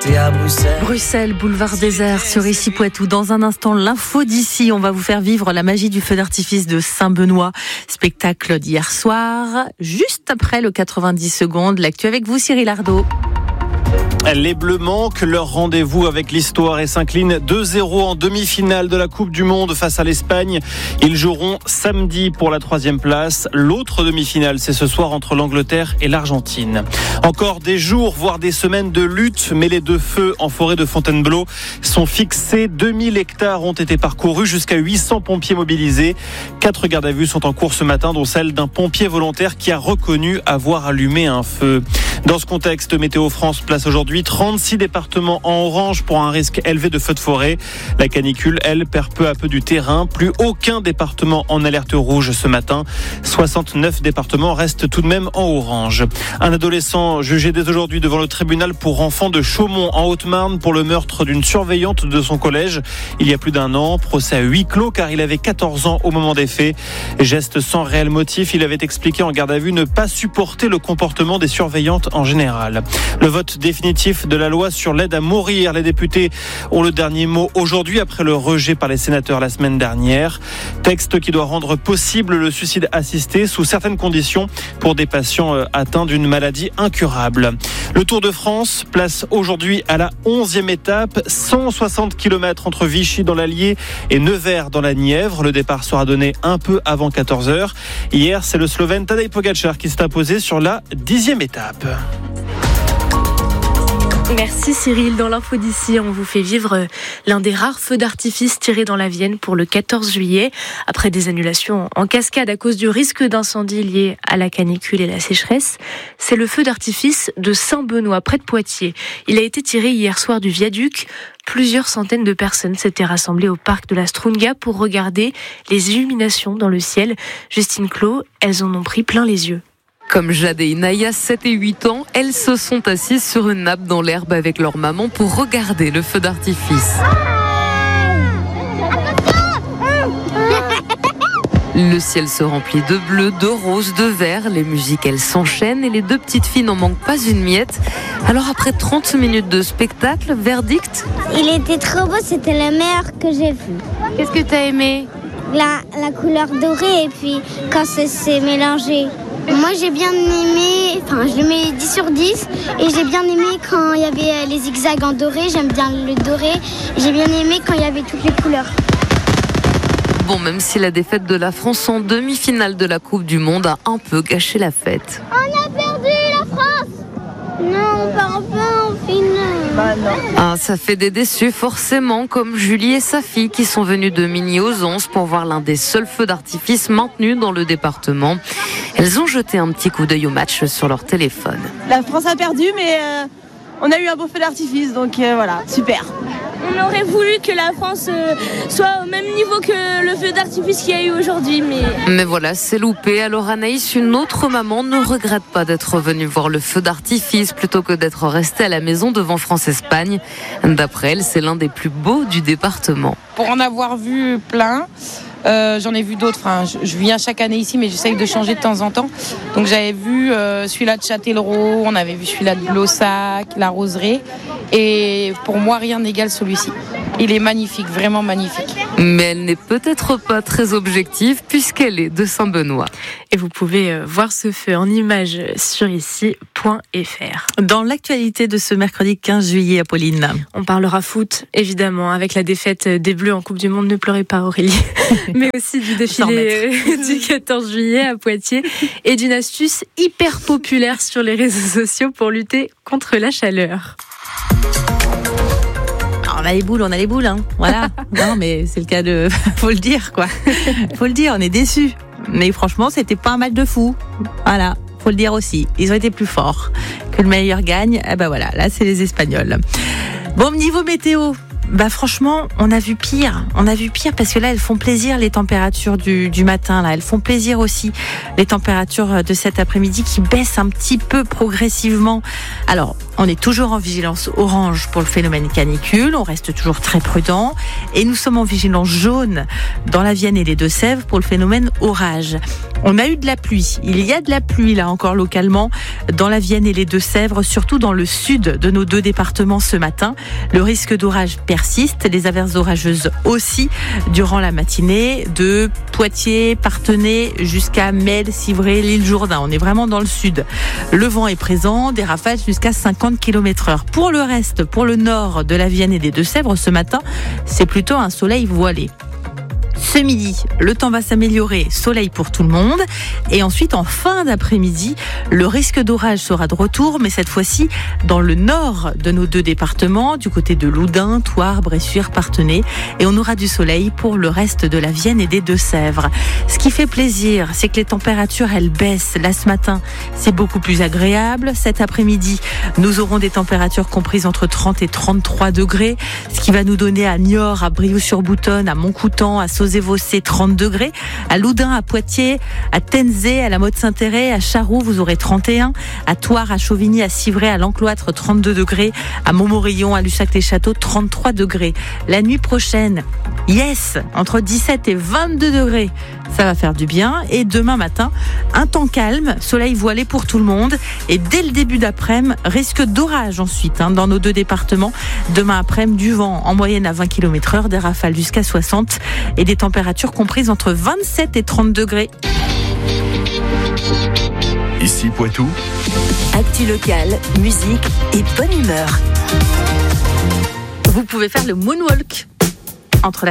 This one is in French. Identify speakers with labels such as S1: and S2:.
S1: t'es à Bruxelles.
S2: Bruxelles, boulevard désert sur Issy Poitou. Dans un instant, l'info d'ici. On va vous faire vivre la magie du feu d'artifice de Saint-Benoît. Spectacle d'hier soir, juste après le 90 secondes. L'actu avec vous, Cyril Ardo.
S3: Les Bleus manquent leur rendez-vous avec l'histoire et s'inclinent 2-0 en demi-finale de la Coupe du Monde face à l'Espagne. Ils joueront samedi pour la 3e place. L'autre demi-finale, c'est ce soir entre l'Angleterre et l'Argentine. Encore des jours, voire des semaines de lutte, mais les deux feux en forêt de Fontainebleau sont fixés. 2000 hectares ont été parcourus, jusqu'à 800 pompiers mobilisés. 4 gardes à vue sont en cours ce matin, dont celle d'un pompier volontaire qui a reconnu avoir allumé un feu. Dans ce contexte, Météo France place aujourd'hui 36 départements en orange pour un risque élevé de feux de forêt. La canicule, elle, perd peu à peu du terrain. Plus aucun département en alerte rouge ce matin. 69 départements restent tout de même en orange. Un adolescent jugé dès aujourd'hui devant le tribunal pour enfants de Chaumont en Haute-Marne pour le meurtre d'une surveillante de son collège il y a plus d'un an. Procès à huis clos car il avait 14 ans au moment des faits. Geste sans réel motif, il avait expliqué en garde à vue ne pas supporter le comportement des surveillantes en général. Le vote définitif de la loi sur l'aide à mourir. Les députés ont le dernier mot aujourd'hui après le rejet par les sénateurs la semaine dernière. Texte qui doit rendre possible le suicide assisté sous certaines conditions pour des patients atteints d'une maladie incurable. Le Tour de France place aujourd'hui à la 11e étape, 160 km entre Vichy dans l'Allier et Nevers dans la Nièvre. Le départ sera donné un peu avant 14h. Hier, c'est le Slovène Tadej Pogačar qui s'est imposé sur la 10e étape.
S2: Merci Cyril. Dans l'info d'ici, on vous fait vivre l'un des rares feux d'artifice tirés dans la Vienne pour le 14 juillet. Après des annulations en cascade à cause du risque d'incendie lié à la canicule et la sécheresse, c'est le feu d'artifice de Saint-Benoît, près de Poitiers. Il a été tiré hier soir du viaduc. Plusieurs centaines de personnes s'étaient rassemblées au parc de la Strunga pour regarder les illuminations dans le ciel. Justine Clos, elles en ont pris plein les yeux.
S4: Comme Jade et Inaya, 7 et 8 ans, elles se sont assises sur une nappe dans l'herbe avec leur maman pour regarder le feu d'artifice. Le ciel se remplit de bleu, de rose, de vert. Les musiques, elles s'enchaînent et les deux petites filles n'en manquent pas une miette. Alors après 30 minutes de spectacle, verdict ?
S5: Il était trop beau, c'était le meilleur que j'ai vu.
S4: Qu'est-ce que t'as aimé ?
S5: La couleur dorée et puis quand c'est mélangé. Moi j'ai bien aimé, je le mets 10 sur 10 et j'ai bien aimé quand il y avait les zigzags en doré, j'aime bien le doré. J'ai bien aimé quand il y avait toutes les couleurs.
S4: Bon, même si la défaite de la France en demi-finale de la Coupe du Monde a un peu gâché la fête.
S5: On a perdu la France. Non, on part pas en finale.
S4: Ah, ça fait des déçus forcément, comme Julie et sa fille qui sont venues de Migny aux Anses pour voir l'un des seuls feux d'artifice maintenus dans le département. Elles ont jeté un petit coup d'œil au match sur leur téléphone.
S6: La France a perdu, mais on a eu un beau feu d'artifice, donc voilà, super.
S7: On aurait voulu que la France soit au même niveau que le feu d'artifice qu'il y a eu aujourd'hui.
S4: Mais voilà, c'est loupé. Alors Anaïs, une autre maman, ne regrette pas d'être venue voir le feu d'artifice plutôt que d'être restée à la maison devant France-Espagne. D'après elle, c'est l'un des plus beaux du département.
S8: Pour en avoir vu plein, j'en ai vu d'autres. Je viens chaque année ici, mais j'essaye de changer de temps en temps. Donc j'avais vu celui-là de Châtellerault, on avait vu celui-là de Blossac, la Roseraie. Et pour moi, rien n'égale celui-ci. Il est magnifique, vraiment magnifique.
S4: Mais elle n'est peut-être pas très objective puisqu'elle est de Saint-Benoît.
S2: Et vous pouvez voir ce feu en images sur ici.fr. Dans l'actualité de ce mercredi 15 juillet, Apolline.
S9: On parlera foot, évidemment, avec la défaite des Bleus en Coupe du Monde. Ne pleurez pas, Aurélie. Mais aussi du défilé du 14 juillet à Poitiers et d'une astuce hyper populaire sur les réseaux sociaux pour lutter contre la chaleur.
S2: On a les boules, hein. Voilà. Non, mais c'est le cas de, faut le dire, quoi. Faut le dire, on est déçus. Mais franchement, c'était pas un match de fou. Voilà. Faut le dire aussi. Ils ont été plus forts. Que le meilleur gagne. Eh ben voilà. Là, c'est les Espagnols. Bon, niveau météo.
S1: Franchement, on a vu pire. Parce que là, elles font plaisir les températures du matin. Là, elles font plaisir aussi les températures de cet après-midi qui baissent un petit peu progressivement. Alors, on est toujours en vigilance orange pour le phénomène canicule. On reste toujours très prudent. Et nous sommes en vigilance jaune dans la Vienne et les Deux-Sèvres pour le phénomène orage. On a eu de la pluie. Il y a de la pluie là encore localement dans la Vienne et les Deux-Sèvres, surtout dans le sud de nos 2 départements ce matin. Le risque d'orage persiste, les averses orageuses aussi durant la matinée de Poitiers, Parthenay jusqu'à Melle, Civray, l'île Jourdain. On est vraiment dans le sud. Le vent est présent, des rafales jusqu'à 50 km/h. Pour le reste, pour le nord de la Vienne et des Deux-Sèvres, ce matin, c'est plutôt un soleil voilé. Ce midi, le temps va s'améliorer, soleil pour tout le monde. Et ensuite, en fin d'après-midi, le risque d'orage sera de retour, mais cette fois-ci dans le nord de nos 2 départements, du côté de Loudun, Thouars, Bressuire, Parthenay. Et on aura du soleil pour le reste de la Vienne et des Deux-Sèvres. Ce qui fait plaisir, c'est que les températures, elles baissent. Là, ce matin, c'est beaucoup plus agréable. Cet après-midi, nous aurons des températures comprises entre 30 et 33 degrés, ce qui va nous donner à Niort, à Briouze-sur-Boutonne, à Montcoutan, à Sauzé-Vaucé 30 degrés, à Loudun, à Poitiers, à Tenzé, à la Motte-Saint-Thérèse, à Charroux, vous aurez 31, à Thouars, à Chauvigny, à Civray, à l'Encloître 32 degrés, à Montmorillon, à Lussac-les-Châteaux 33 degrés. La nuit prochaine, entre 17 et 22 degrés, ça va faire du bien. Et demain matin, un temps calme, soleil voilé pour tout le monde. Et dès le début d'après-midi, risque d'orage ensuite dans nos 2 départements. Demain après-midi, du vent en moyenne à 20 km/h, des rafales jusqu'à 60 et des températures comprises entre 27 et 30 degrés.
S10: Ici Poitou.
S11: Actu locale, musique et bonne humeur.
S1: Vous pouvez faire le moonwalk entre la